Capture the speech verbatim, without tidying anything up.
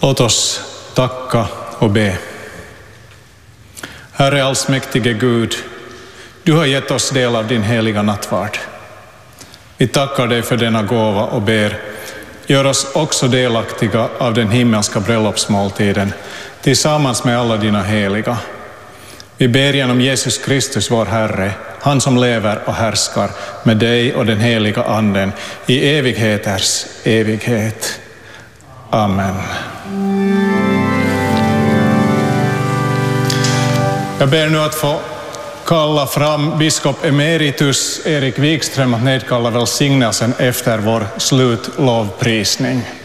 Låt oss tacka och be. Herre allsmäktige Gud, du har gett oss del av din heliga nattvard. Vi tackar dig för denna gåva och ber, gör oss också delaktiga av den himmelska bröllopsmåltiden tillsammans med alla dina heliga. Vi ber genom Jesus Kristus vår Herre, han som lever och härskar med dig och den heliga anden i evigheters evighet. Amen. Jag ber nu att få kalla fram biskop emeritus Erik Wikström att nedkalla välsignelsen efter vår slutlovprisning.